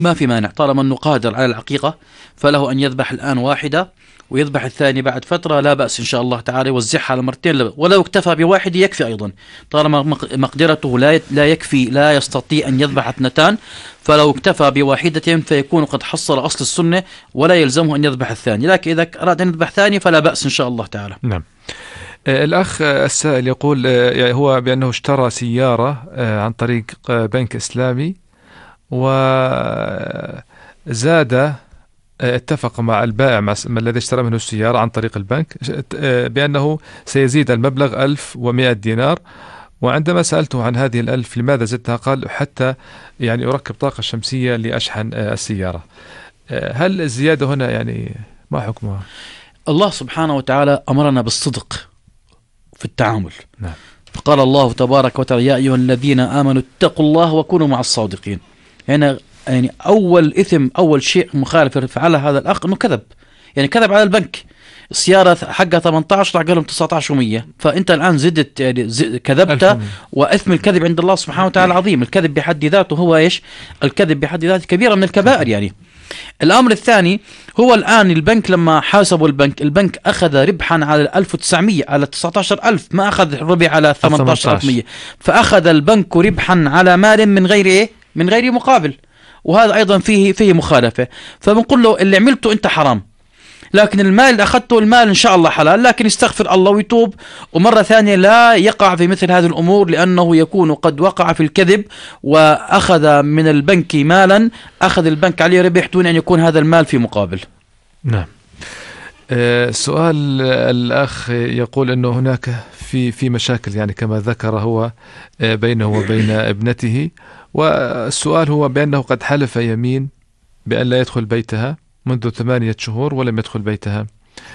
ما في مانع طالما أنه قادر على العقيقة، فله أن يذبح الآن واحدة ويذبح الثاني بعد فترة، لا بأس إن شاء الله تعالى، يوزعها على مرتين، ولو اكتفى بواحد يكفي أيضا، طالما مقدرته لا يكفي، لا يستطيع أن يذبح اثنتان، فلو اكتفى بواحدة فيكون قد حصل أصل السنة ولا يلزمه أن يذبح الثاني. لكن إذا أراد أن يذبح ثاني فلا بأس إن شاء الله تعالى. نعم. الأخ السائل يقول هو بأنه اشترى سيارة عن طريق بنك إسلامي، وزاد اتفق مع البائع الذي اشترى منه السيارة عن طريق البنك بأنه سيزيد المبلغ 1100 دينار. وعندما سألته عن هذه 1000 لماذا زدتها، قال حتى يعني أركب طاقة شمسية لأشحن السيارة. هل الزيادة هنا يعني ما حكمها؟ الله سبحانه وتعالى أمرنا بالصدق في التعامل. نعم. فقال الله تبارك وتعالى: يا أيها الذين آمنوا اتقوا الله وكونوا مع الصادقين. هنا يعني أول إثم، أول شيء مخالف فعله هذا الأخ أنه كذب، يعني كذب على البنك. السيارة حقها 18 راح قال لهم 19,100، فأنت الآن زدت، يعني كذبت، وإثم الكذب عند الله سبحانه وتعالى عظيم. الكذب بحد ذاته هو إيش؟ الكذب بحد ذاته كبيرة من الكبائر يعني. الأمر الثاني هو الآن البنك لما حاسبوا البنك أخذ ربحا على 1900 على 19,000، ما أخذ ربح على 18,100، فأخذ البنك ربحا على مال من غير إيه؟ من غير مقابل، وهذا أيضا فيه مخالفة. فبنقول له اللي عملته أنت حرام، لكن المال اللي أخذته المال إن شاء الله حلال، لكن يستغفر الله ويتوب، ومرة ثانية لا يقع في مثل هذه الأمور، لأنه يكون قد وقع في الكذب وأخذ من البنك مالا أخذ البنك عليه ربح دون أن يكون هذا المال في مقابل. نعم. سؤال الأخ يقول أنه هناك في مشاكل يعني كما ذكر هو بينه وبين ابنته، والسؤال هو بأنه قد حلف يمين بأن لا يدخل بيتها منذ 8 شهور ولم يدخل بيتها.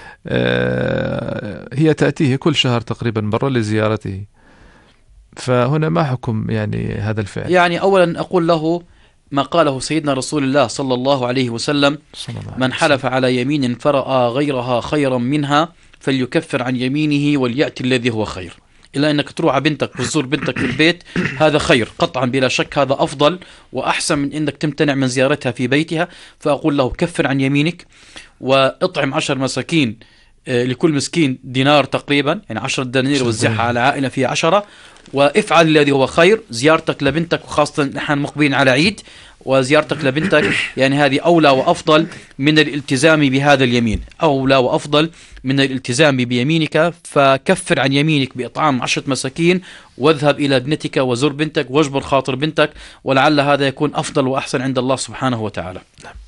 هي تأتيه كل شهر تقريبا مرة لزيارته، فهنا ما حكم يعني هذا الفعل؟ يعني أولا أقول له ما قاله سيدنا رسول الله صلى الله عليه وسلم: من حلف على يمين فرأى غيرها خيرا منها فليكفر عن يمينه وليأتي الذي هو خير. إلا أنك تروح على بنتك وتزور بنتك في البيت، هذا خير قطعا بلا شك، هذا أفضل وأحسن من أنك تمتنع من زيارتها في بيتها. فأقول له كفر عن يمينك وأطعم 10 مساكين، لكل مسكين دينار تقريبا، يعني 10 دنانير وزعها على عائلة فيها 10، وافعل الذي هو خير. زيارتك لبنتك، وخاصة نحن مقبلين على عيد، وزيارتك لبنتك يعني هذه أولى وأفضل من الالتزام بهذا اليمين، أولى وأفضل من الالتزام بيمينك. فكفر عن يمينك بإطعام 10 مساكين، واذهب إلى ابنتك وزر بنتك واجبر خاطر بنتك، ولعل هذا يكون أفضل وأحسن عند الله سبحانه وتعالى.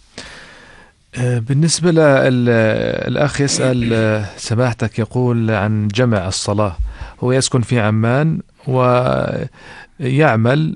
بالنسبة للأخ يسأل سماحتك، يقول عن جمع الصلاة. هو يسكن في عمان ويعمل،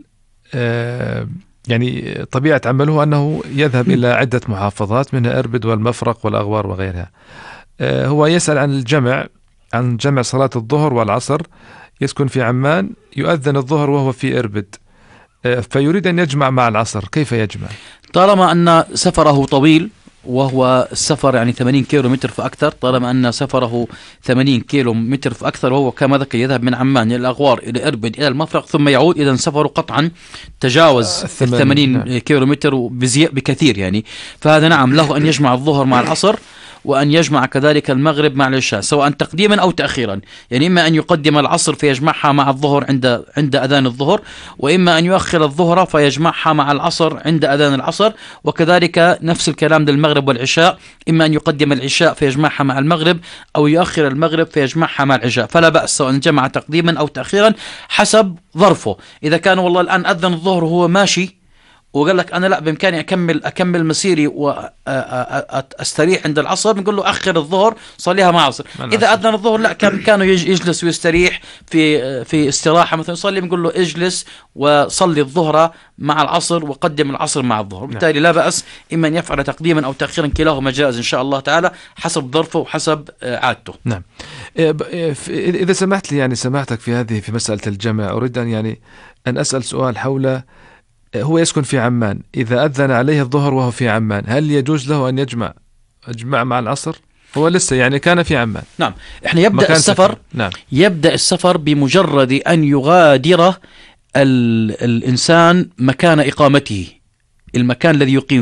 يعني طبيعة عمله أنه يذهب إلى عدة محافظات منها إربد والمفرق والأغوار وغيرها. هو يسأل عن جمع صلاة الظهر والعصر. يسكن في عمان، يؤذن الظهر وهو في إربد، فيريد أن يجمع مع العصر، كيف يجمع؟ طالما أن سفره طويل، وهو السفر يعني 80 كيلو متر فأكثر، طالما أن سفره 80 كيلو متر فأكثر، وهو كما ذكر يذهب من عمان إلى الأغوار إلى إربد إلى المفرق ثم يعود، إذا سفره قطعا تجاوز 80 كيلو متر بكثير يعني. فهذا نعم له أن يجمع الظهر مع العصر، وأن يجمع كذلك المغرب مع العشاء، سواء تقديما أو تأخيرا. يعني إما أن يقدم العصر فيجمعها مع الظهر عند أذان الظهر، وإما أن يؤخر الظهر فيجمعها مع العصر عند أذان العصر، وكذلك نفس الكلام للمغرب والعشاء، إما أن يقدم العشاء فيجمعها مع المغرب، أو يؤخر المغرب فيجمعها مع العشاء، فلا بأس سواء جمع تقديما أو تأخيرا حسب ظرفه. إذا كان والله الآن أذن الظهر وهو ماشي وقال لك أنا لا بإمكاني أكمل مسيري وأستريح عند العصر، بنقول له أخر الظهر صليها مع العصر. إذا أذن الظهر لا كانوا يجلس ويستريح في استراحة مثلا يصلي، بنقول له اجلس وصلي الظهر مع العصر وقدم العصر مع الظهر. بالتالي لا بأس، إما أن يفعل تقديما أو تأخيرا، كلاهما جائز إن شاء الله تعالى حسب ظرفه وحسب عادته. نعم. إذا سمحت لي يعني سماحتك في مسألة الجمع، أريد أن أسأل سؤال حول، هو يسكن في عمان، إذا أذن عليه الظهر وهو في عمان، هل يجوز له أن يجمع مع العصر؟ هو لسه يعني كان في عمان. نعم. إحنا يبدأ السفر. نعم. يبدأ السفر بمجرد أن يغادر الإنسان مكان إقامته، المكان الذي يقيم